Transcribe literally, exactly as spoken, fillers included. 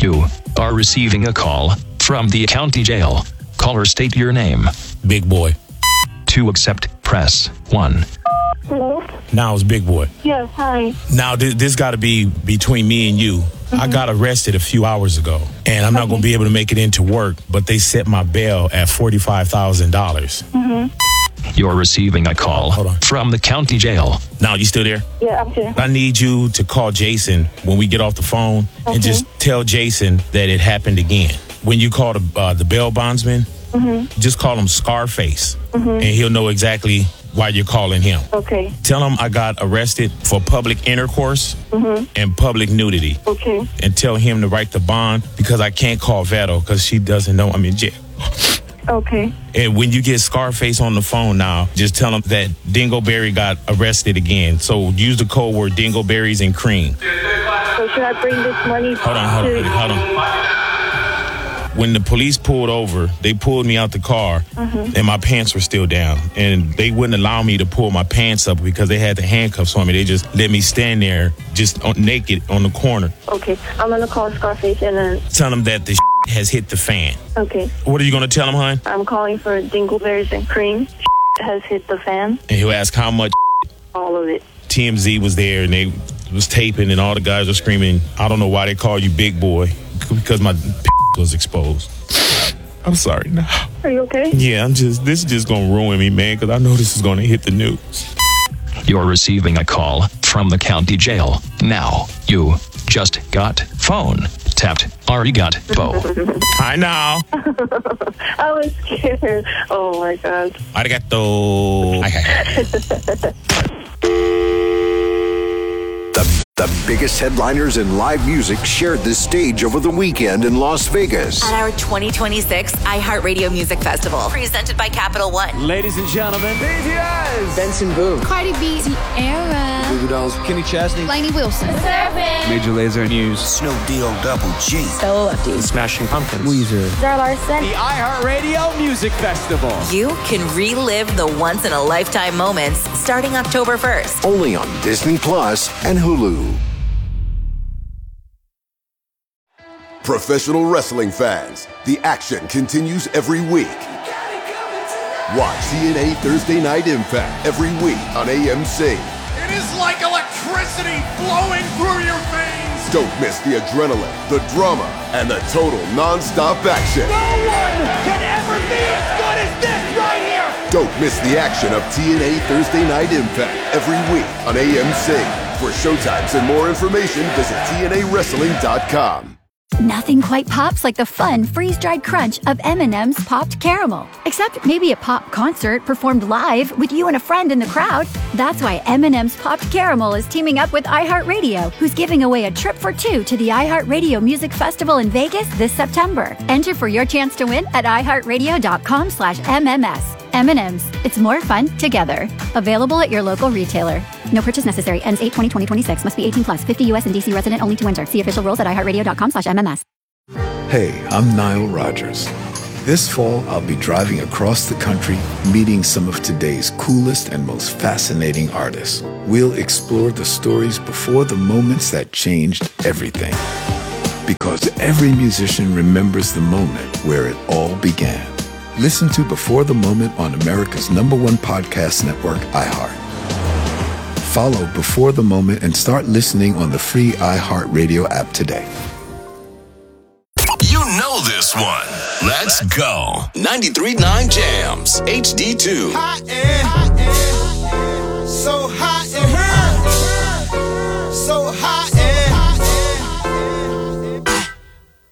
You are receiving a call from the county jail. Caller, state your name. Big Boy. To accept, press one. Hello? Now it's Big Boy. Yes, hi. Now th- this got to be between me and you. Mm-hmm. I got arrested a few hours ago, and I'm okay. not going to be able to make it into work, but they set my bail at forty-five thousand dollars. Mm-hmm. You're receiving a call from the county jail. Now, you still there? Yeah, I'm here. I need you to call Jason when we get off the phone okay. and just tell Jason that it happened again. When you call the, uh, the bail bondsman, mm-hmm. just call him Scarface, mm-hmm. and he'll know exactly why you're calling him. Okay. Tell him I got arrested for public intercourse mm-hmm. and public nudity. Okay. And tell him to write the bond because I can't call Vetto because she doesn't know I'm in jail. Okay. And when you get Scarface on the phone now, just tell him that Dingleberry got arrested again. So use the code word Dingleberries and cream. So should I bring this money? Hold on, hold on, hold on. When the police pulled over, they pulled me out the car, mm-hmm. and my pants were still down. And they wouldn't allow me to pull my pants up because they had the handcuffs on me. They just let me stand there just on, naked on the corner. Okay, I'm going to call Scarface and then... Tell them that the has hit the fan. Okay. What are you going to tell him, hon? I'm calling for Dingleberries and cream. Has hit the fan. And he'll ask how much. All of it. T M Z was there and they was taping and all the guys were screaming, I don't know why they call you Big Boy, because my was exposed. I'm sorry now. Are you okay? Yeah, I'm just, this is just going to ruin me, man, because I know this is going to hit the news. You're receiving a call from the county jail. Now, you just got phone tapped. Already got Bo. Hi now. I was scared. Oh my God. Arigato. The, the biggest headliners in live music shared this stage over the weekend in Las Vegas. At our twenty twenty-six iHeartRadio Music Festival, presented by Capital One. Ladies and gentlemen, B T S, Benson Boone, Cardi B, Tierra, Goo Goo Dolls, Kenny Chesney, Lainey Wilson, Major Lazer News, Snoop D-O Double G, Stella Lefty, Smashing Pumpkins, Weezer, Zara Larson. The iHeartRadio Music Festival. You can relive the once-in-a-lifetime moments starting October first. Only on Disney Plus and Hulu. Professional wrestling fans, the action continues every week. Watch T N A Thursday Night Impact every week on A M C. It is like electricity flowing through your veins. Don't miss the adrenaline, the drama, and the total non-stop action. No one can ever be as good as this right here. Don't miss the action of T N A Thursday Night Impact every week on A M C. For showtimes and more information, visit T N A wrestling dot com. Nothing quite pops like the fun freeze-dried crunch of M and M's Popped Caramel. Except maybe a pop concert performed live with you and a friend in the crowd. That's why M and M's Popped Caramel is teaming up with iHeartRadio, who's giving away a trip for two to the iHeartRadio Music Festival in Vegas this September. Enter for your chance to win at iHeartRadio.com slash MMS. M and M's. It's more fun together. Available at your local retailer. No purchase necessary. Ends eight twenty twenty twenty-six. Must be eighteen plus. fifty U S and D C resident only to enter. See official rules at iHeartRadio.com slash MMS. Hey, I'm Nile Rodgers. This fall, I'll be driving across the country, meeting some of today's coolest and most fascinating artists. We'll explore the stories before the moments that changed everything. Because every musician remembers the moment where it all began. Listen to Before the Moment on America's number one podcast network, iHeart. Follow Before the Moment and start listening on the free iHeartRadio app today. You know this one. Let's go. ninety-three point nine Jams, H D two. High end, high end, so high.